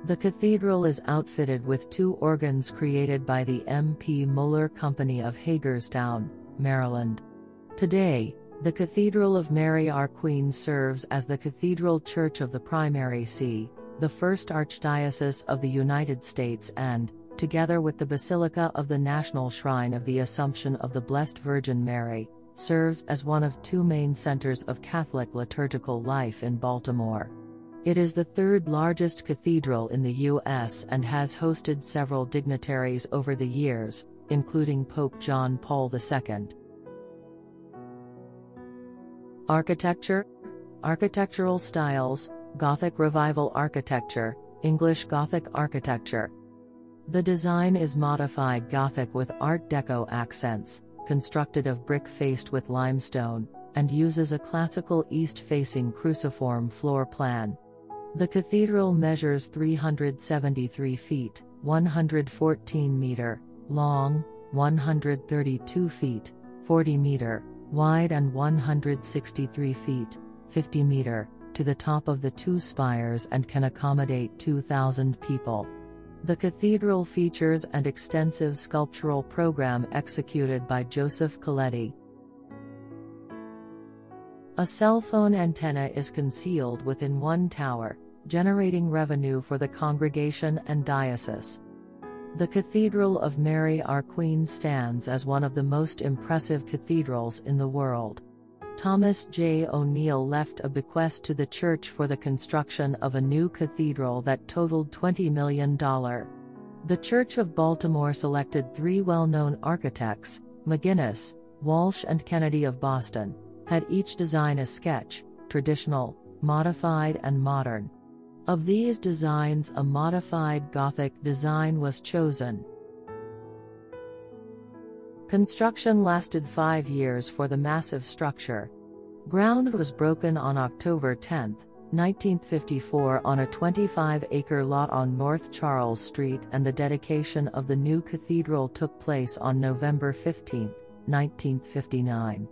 The cathedral is outfitted with 2 organs created by the M.P. Muller Company of Hagerstown, Maryland. Today, the Cathedral of Mary Our Queen serves as the Cathedral Church of the Primary See, the First Archdiocese of the United States and, together with the Basilica of the National Shrine of the Assumption of the Blessed Virgin Mary, serves as one of 2 main centers of Catholic liturgical life in Baltimore. It is the 3rd largest cathedral in the U.S. and has hosted several dignitaries over the years, including Pope John Paul II. Architecture. Architectural styles: Gothic Revival architecture, English Gothic architecture. The design is modified Gothic with Art Deco accents, constructed of brick faced with limestone, and uses a classical east-facing cruciform floor plan. The cathedral measures 373 feet, 114 meter, long, 132 feet, 40 meter, wide and 163 feet, 50 meter, to the top of the 2 spires and can accommodate 2,000 people. The cathedral features an extensive sculptural program executed by Joseph Coletti. A cell phone antenna is concealed within one tower, generating revenue for the congregation and diocese. The Cathedral of Mary Our Queen stands as one of the most impressive cathedrals in the world. Thomas J. O'Neill left a bequest to the church for the construction of a new cathedral that totaled $20 million. The Church of Baltimore selected 3 well-known architects, McGinnis, Walsh and Kennedy of Boston, had each design a sketch, traditional, modified and modern. Of these designs, a modified Gothic design was chosen. Construction lasted 5 years for the massive structure. Ground was broken on October 10, 1954 on a 25-acre lot on North Charles Street, and the dedication of the new cathedral took place on November 15, 1959.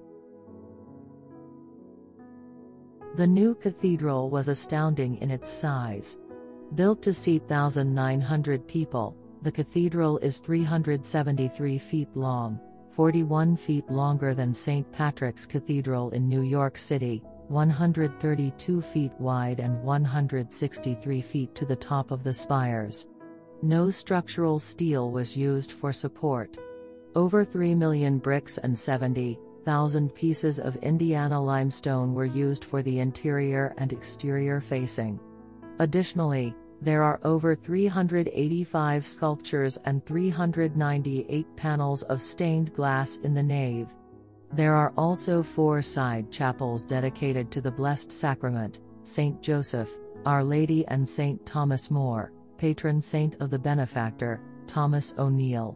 The new cathedral was astounding in its size. Built to seat 1,900 people, the cathedral is 373 feet long, 41 feet longer than St. Patrick's Cathedral in New York City, 132 feet wide and 163 feet to the top of the spires. No structural steel was used for support. Over 3 million bricks and 70,000 pieces of Indiana limestone were used for the interior and exterior facing. Additionally, there are over 385 sculptures and 398 panels of stained glass in the nave. There are also 4 side chapels dedicated to the Blessed Sacrament, St. Joseph, Our Lady and St. Thomas More, patron saint of the benefactor, Thomas O'Neill.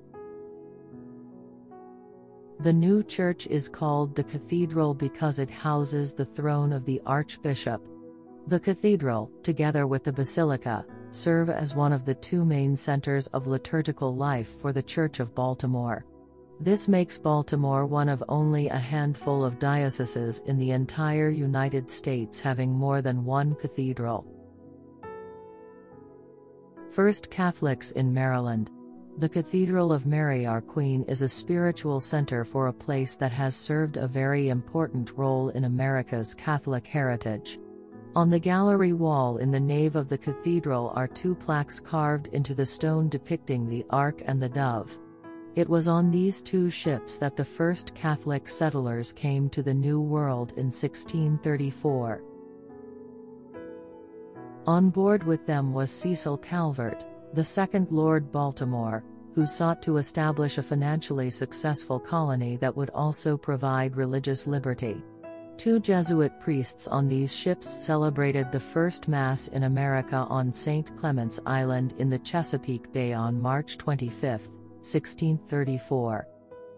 The new church is called the Cathedral because it houses the throne of the Archbishop. The cathedral, together with the basilica, serve as one of the 2 main centers of liturgical life for the Church of Baltimore. This makes Baltimore one of only a handful of dioceses in the entire United States having more than 1 cathedral. First Catholics in Maryland. The Cathedral of Mary Our Queen is a spiritual center for a place that has served a very important role in America's Catholic heritage. On the gallery wall in the nave of the cathedral are 2 plaques carved into the stone depicting the Ark and the Dove. It was on these 2 ships that the first Catholic settlers came to the New World in 1634. On board with them was Cecil Calvert, the 2nd Lord Baltimore, who sought to establish a financially successful colony that would also provide religious liberty. 2 Jesuit priests on these ships celebrated the first Mass in America on St. Clement's Island in the Chesapeake Bay on March 25, 1634.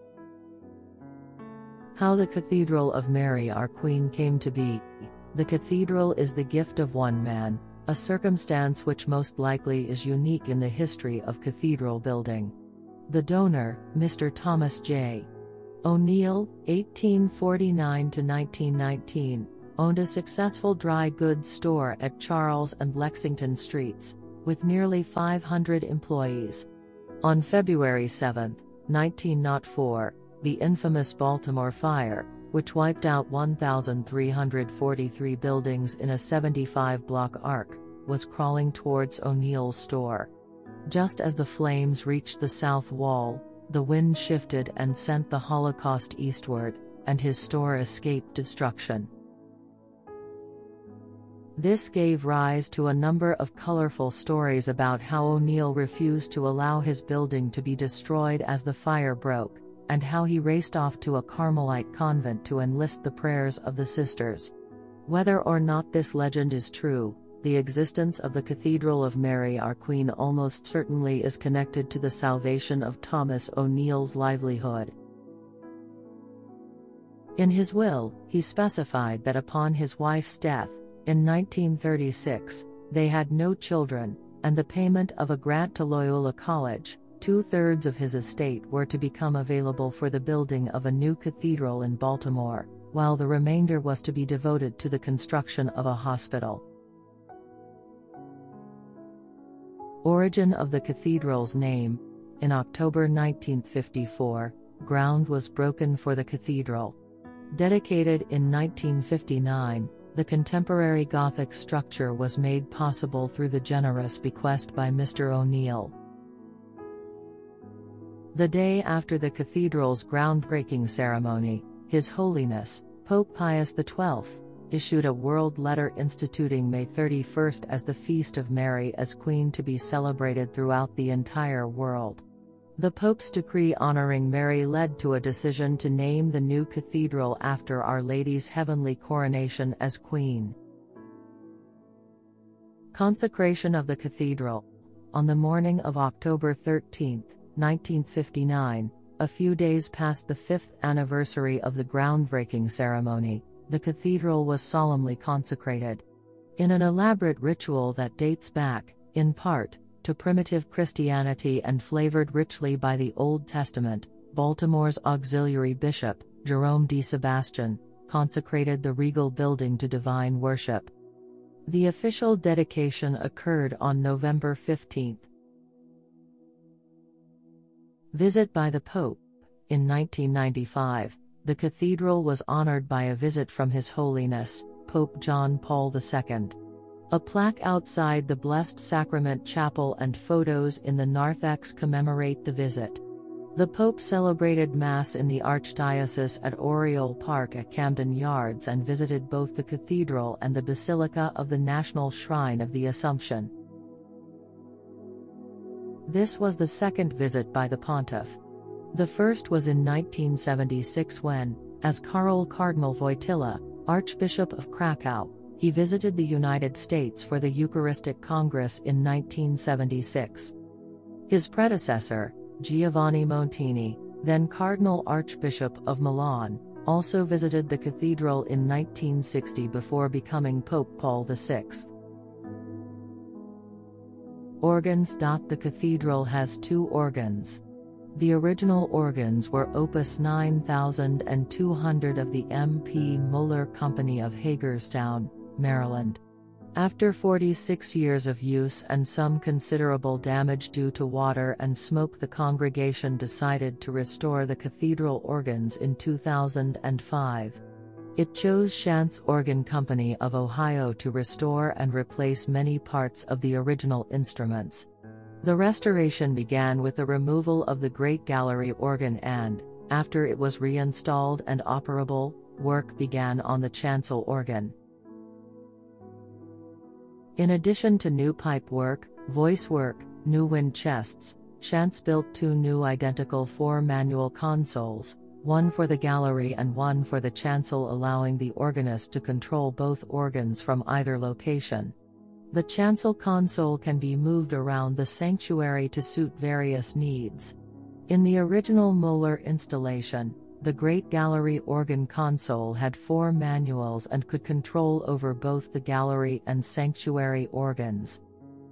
How the Cathedral of Mary Our Queen came to be. The cathedral is the gift of one man, a circumstance which most likely is unique in the history of cathedral building. The donor, Mr. Thomas J. O'Neill, 1849 to 1919, owned a successful dry goods store at Charles and Lexington Streets, with nearly 500 employees. On February 7, 1904, the infamous Baltimore Fire, which wiped out 1,343 buildings in a 75-block arc, was crawling towards O'Neill's store. Just as the flames reached the south wall, the wind shifted and sent the Holocaust eastward, and his store escaped destruction. This gave rise to a number of colorful stories about how O'Neill refused to allow his building to be destroyed as the fire broke, and how he raced off to a Carmelite convent to enlist the prayers of the sisters. Whether or not this legend is true, the existence of the Cathedral of Mary Our Queen almost certainly is connected to the salvation of Thomas O'Neill's livelihood. In his will, he specified that upon his wife's death, in 1936, they had no children, and the payment of a grant to Loyola College, 2/3 of his estate were to become available for the building of a new cathedral in Baltimore, while the remainder was to be devoted to the construction of a hospital. Origin of the cathedral's name. In October 1954, ground was broken for the cathedral. Dedicated in 1959, the contemporary Gothic structure was made possible through the generous bequest by Mr. O'Neill. The day after the cathedral's groundbreaking ceremony, His Holiness, Pope Pius XII, issued a world letter instituting May 31 as the Feast of Mary as Queen to be celebrated throughout the entire world. The Pope's decree honoring Mary led to a decision to name the new cathedral after Our Lady's heavenly coronation as Queen. Consecration of the cathedral. On the morning of October 13, 1959, a few days past the 5th anniversary of the groundbreaking ceremony, the cathedral was solemnly consecrated. In an elaborate ritual that dates back, in part, to primitive Christianity and flavored richly by the Old Testament, Baltimore's auxiliary bishop, Jerome D. Sebastian, consecrated the regal building to divine worship. The official dedication occurred on November 15. Visit by the Pope. In 1995, the cathedral was honored by a visit from His Holiness, Pope John Paul II. A plaque outside the Blessed Sacrament Chapel and photos in the narthex commemorate the visit. The Pope celebrated Mass in the Archdiocese at Oriole Park at Camden Yards and visited both the cathedral and the Basilica of the National Shrine of the Assumption. This was the second visit by the Pontiff. The first was in 1976 when, as Karol Cardinal Wojtyla, Archbishop of Krakow, he visited the United States for the Eucharistic Congress in 1976. His predecessor, Giovanni Montini, then Cardinal Archbishop of Milan, also visited the cathedral in 1960 before becoming Pope Paul VI. Organs. The cathedral has 2 organs. The original organs were Opus 9200 of the M.P. Moeller Company of Hagerstown, Maryland. After 46 years of use and some considerable damage due to water and smoke, the congregation decided to restore the cathedral organs in 2005. It chose Shantz Organ Company of Ohio to restore and replace many parts of the original instruments. The restoration began with the removal of the Great Gallery organ and, after it was reinstalled and operable, work began on the chancel organ. In addition to new pipe work, voice work, new wind chests, Shantz built 2 new identical 4-manual consoles, one for the gallery and one for the chancel, allowing the organist to control both organs from either location. The chancel console can be moved around the sanctuary to suit various needs. In the original Moeller installation, the Great Gallery organ console had 4 manuals and could control over both the gallery and sanctuary organs.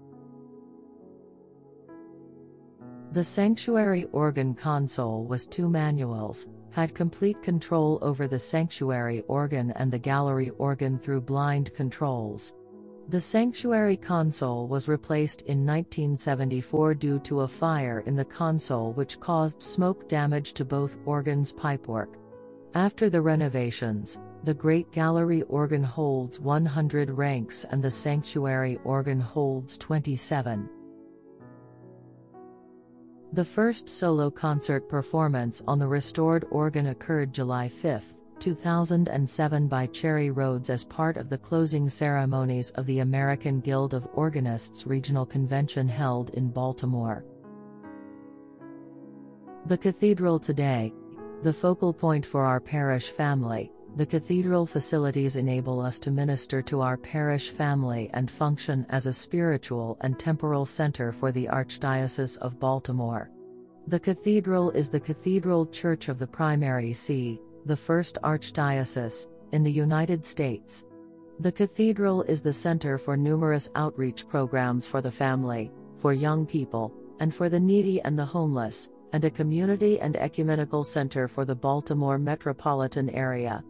The sanctuary organ console was 2 manuals, had complete control over the sanctuary organ and the gallery organ through blind controls. The sanctuary console was replaced in 1974 due to a fire in the console which caused smoke damage to both organs' pipework. After the renovations, the Great Gallery organ holds 100 ranks and the sanctuary organ holds 27. The first solo concert performance on the restored organ occurred July 5, 2007 by Cherry Rhodes as part of the closing ceremonies of the American Guild of Organists Regional Convention held in Baltimore. The Cathedral today. The focal point for our parish family, the cathedral facilities enable us to minister to our parish family and function as a spiritual and temporal center for the Archdiocese of Baltimore. The cathedral is the cathedral church of the primary see, the first archdiocese, in the United States. The cathedral is the center for numerous outreach programs for the family, for young people, and for the needy and the homeless, and a community and ecumenical center for the Baltimore metropolitan area.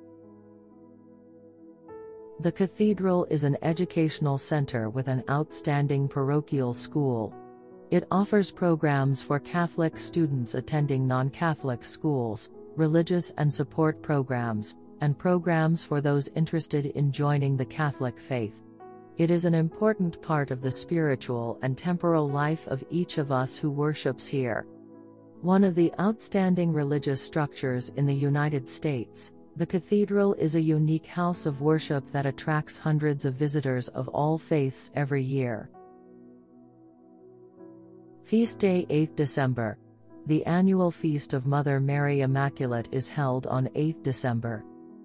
The cathedral is an educational center with an outstanding parochial school. It offers programs for Catholic students attending non-Catholic schools, religious and support programs, and programs for those interested in joining the Catholic faith. It is an important part of the spiritual and temporal life of each of us who worships here. One of the outstanding religious structures in the United States, the cathedral is a unique house of worship that attracts hundreds of visitors of all faiths every year. Feast Day 8th December. The annual Feast of Mother Mary Immaculate is held on 8th December.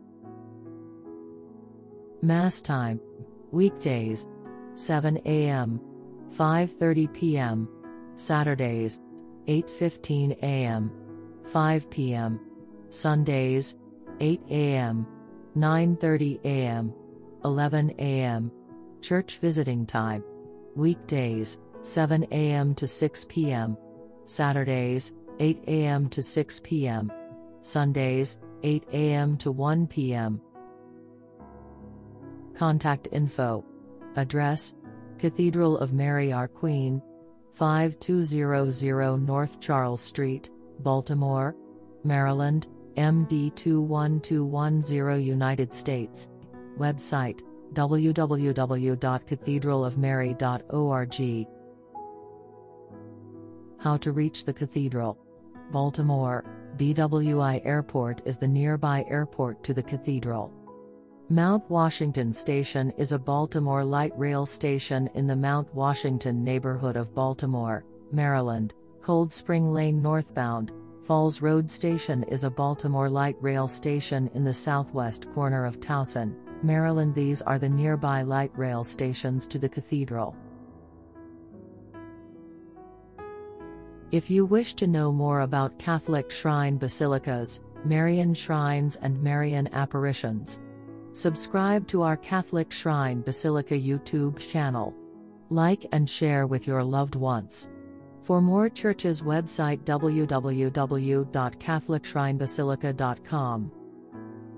Mass time. Weekdays, 7 a.m., 5:30 p.m. Saturdays, 8:15 a.m., 5 p.m. Sundays, 8 a.m., 9:30 a.m., 11 a.m. Church visiting time. Weekdays, 7 a.m. to 6 p.m. Saturdays, 8 a.m. to 6 p.m. Sundays, 8 a.m. to 1 p.m. Contact info. Address: Cathedral of Mary Our Queen, 5200 North Charles Street, Baltimore, Maryland, MD 21210, United States. Website: www.cathedralofmary.org. How to reach the cathedral. Baltimore, BWI Airport is the nearby airport to the cathedral. Mount Washington Station is a Baltimore light rail station in the Mount Washington neighborhood of Baltimore, Maryland. Cold Spring Lane northbound, Falls Road Station is a Baltimore light rail station in the southwest corner of Towson, Maryland. These are the nearby light rail stations to the cathedral. If you wish to know more about Catholic shrine basilicas, Marian shrines and Marian apparitions, subscribe to our Catholic Shrine Basilica YouTube channel. Like and share with your loved ones. For more churches, website www.catholicshrinebasilica.com.